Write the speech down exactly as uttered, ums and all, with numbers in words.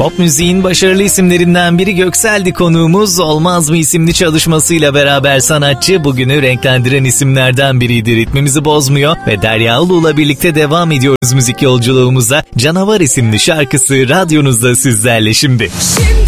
Pop müziğin başarılı isimlerinden biri Göksel'di konuğumuz. Olmaz mı isimli çalışmasıyla beraber sanatçı bugünü renklendiren isimlerden biriydi. Ritmimizi bozmuyor ve Derya Ulu'la birlikte devam ediyoruz müzik yolculuğumuza. Canavar isimli şarkısı radyonuzda sizlerle şimdi. Şimdi